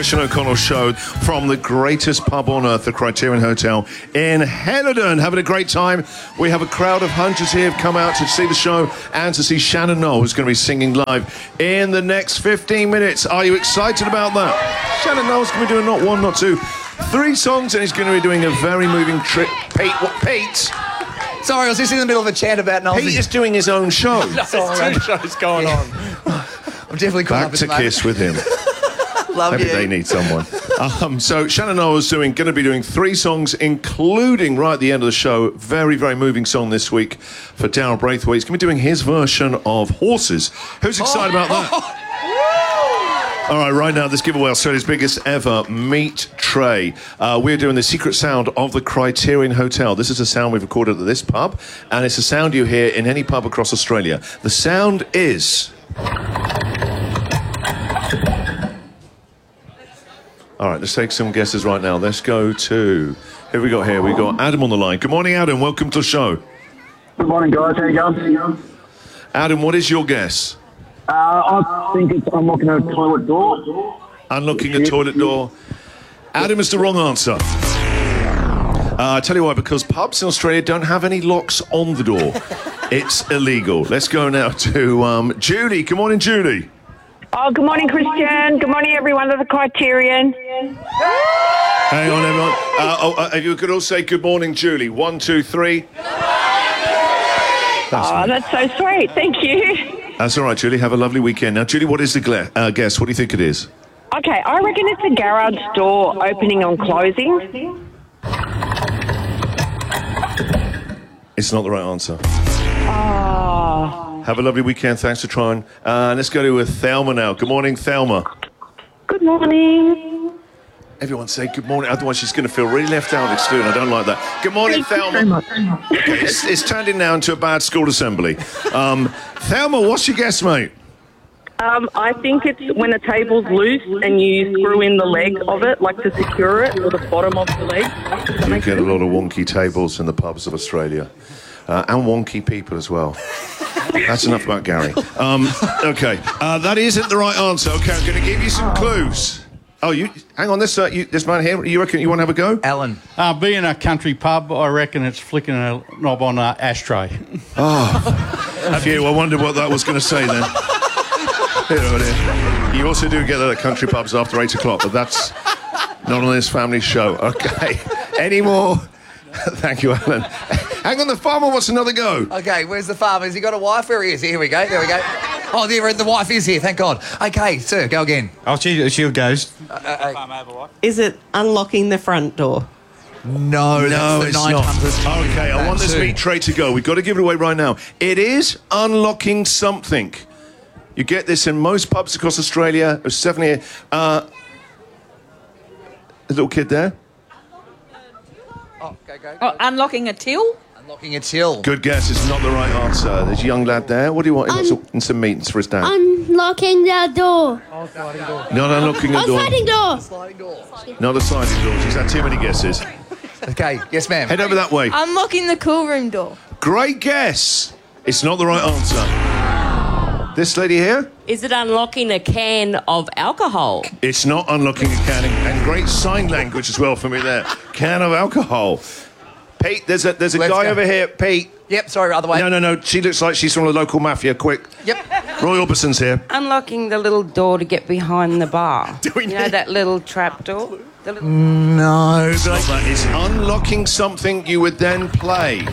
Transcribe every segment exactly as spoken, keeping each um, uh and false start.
Christian O'Connell Show from the greatest pub on earth, the Criterion Hotel in Helidon. Having a great time. We have a crowd of hunters here who've come out to see the show and to see Shannon Noll, who's going to be singing live in the next fifteen minutes. Are you excited about that? Shannon Noll's going to be doing not one, not two, three songs, and he's going to be doing a very moving trip. Pete, what, Pete? Sorry, I was just in the middle of a chant about Noel. Pete is doing his own show. No, Sorry, two shows going on. I'm definitely caught Back up in to the Kiss with him. Love Maybe you. they need someone. Um, so Shannon Noll is doing, going to be doing three songs, including right at the end of the show, very, very moving song this week for Daryl Braithwaite. He's going to be doing his version of Horses. Who's excited Oh. about that? All right, right now, this giveaway, Australia's biggest ever meat tray. Uh, we're doing the secret sound of the Criterion Hotel. This is a sound we've recorded at this pub, and it's a sound you hear in any pub across Australia. The sound is... All right, let's take some guesses right now. Let's go to... Who have we got here? We've got Adam on the line. Good morning, Adam. Welcome to the show. Good morning, guys. How you going? Adam, what is your guess? Uh, I think it's unlocking a toilet door. Unlocking a toilet door. Adam is the wrong answer. Uh, I tell you why, because pubs in Australia don't have any locks on the door. It's illegal. Let's go now to um, Julie. Good morning, Julie. Oh, good morning, Christian. Good morning, everyone of the Criterion. Hang on, everyone. Uh, oh, uh, if you could all say good morning, Julie. One, two, three. That's Oh, me. that's so sweet. Thank you. That's all right, Julie. Have a lovely weekend. Now, Julie, what is the gle- uh, guess? What do you think it is? Okay, I reckon it's a garage door opening and closing. It's not the right answer. Oh, Have a lovely weekend. Thanks for trying. Uh, let's go to uh, Thelma now. Good morning, Thelma. good morning. Everyone say good morning, otherwise she's going to feel really left out, excluded. I don't like that. Good morning, Thelma. Okay, it's, it's turned in now into a bad school assembly. Um, Thelma, what's your guess, mate? Um, I think it's when a table's loose and you screw in the leg of it, like to secure it, or the bottom of the leg. You get a lot of wonky tables in the pubs of Australia. Uh, and wonky people as well. That's enough about Gary. Um, okay, uh, that isn't the right answer. Okay, I'm going to give you some clues. Oh, you hang on. This uh, you, this man here. You reckon you want to have a go? Alan. Uh, being a country pub, I reckon it's flicking a knob on an ashtray. Phew, I wondered what that was going to say then. Here it is. You also do get that at country pubs after eight o'clock, but that's not on this family show. Okay. Any more? Thank you, Alan. Hang on, the farmer wants another go. Okay, where's the farmer? Has he got a wife? Where he is? Here we go. There we go. Oh, there, the wife is here. Thank God. Okay, sir, go again. Oh, she, she goes. Is it unlocking the front door? No, No, that's the it's nine not. hundred. Okay, I want this Too. meat tray to go. We've got to give it away right now. It is unlocking something. You get this in most pubs across Australia. There's seven here. Uh, a little kid there. Oh, go, go. Oh, unlocking a till? Unlocking a till. Good guess. It's not the right answer. There's a young lad there. What do you want? He wants Un- some, some meat for his dad. Unlocking the door. Not unlocking a Oh, door. sliding door. Sliding door. Not a sliding door. She's had too many guesses. Okay, yes, ma'am. Head over that way. Unlocking the cool room door. Great guess. It's not the right answer. This lady here? Is it unlocking a can of alcohol? It's not unlocking a can. And great sign language as well for me there. Can of alcohol. Pete, there's a there's a Let's guy go. over here. Pete. Yep, sorry, other way. No, no, no. She looks like she's from the local mafia. Quick. Yep. Roy Orbison's here. Unlocking the little door to get behind the bar. Do we You know need- that little trap door? The little... No. It's not that. It's unlocking something you would then play.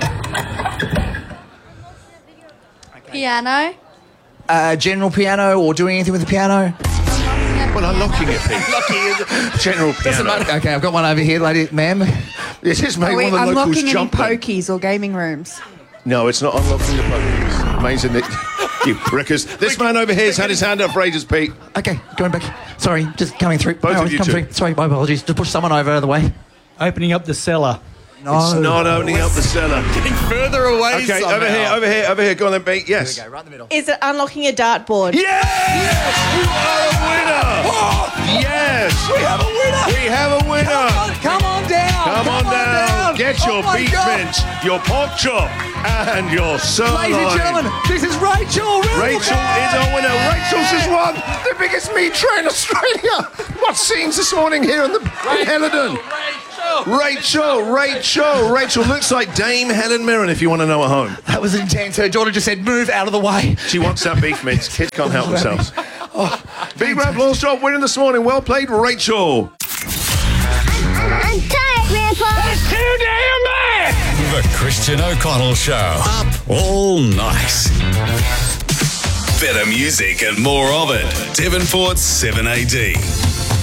Piano. Uh, general piano or doing anything with the piano? Well, unlocking it, Pete. General Doesn't piano. matter. Okay, I've got one over here, lady, ma'am. This is made Are we one of the locals unlocking any jump then. pokies or gaming rooms? No, it's not unlocking the pokies. Amazing that you prickers. This man over here's had his hand up for ages, Pete. Okay, going back. Sorry, just coming through. Both no, of you come two. through. Sorry, my apologies. Just push someone over the way. Opening up the cellar. No. It's not opening up the cellar. Getting further away Okay, over here, over here, over here. Go on then, Pete. Yes. There we go, right in the middle. Is it unlocking a dartboard? Yes! You are a winner! Yes! We have a winner! We have a winner! Come on down! Come on down. Get your your my beef God. mince, your pork chop, and your sirloin. Ladies and gentlemen, this is Rachel. Rachel is our winner. Rachel's just won the biggest meat tray in Australia. What scenes this morning here in the in Helidon? Rachel, Rachel, Rachel looks like Dame Helen Mirren if you want to know at home. That was intense. Her daughter just said, move out of the way. She wants that beef mince. Kids can't help themselves. Oh, big round of applause, job winning this morning. Well played, Rachel. I'm tired, Grandpa. That's too damn bad. The Christian O'Connell Show. Up all night. Better music and more of it. Devonport's seven A D.